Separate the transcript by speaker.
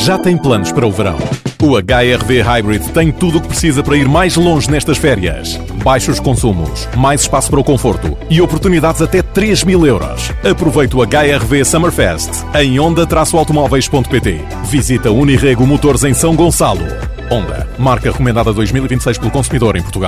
Speaker 1: já tem planos para o verão. O HR-V Hybrid tem tudo o que precisa para ir mais longe nestas férias. Baixos consumos, mais espaço para o conforto e oportunidades até 3.000 euros. Aproveite o HR-V Summerfest em onda-automóveis.pt. Visita Unirrego Motores em São Gonçalo. Honda, marca recomendada 2026 pelo consumidor em Portugal.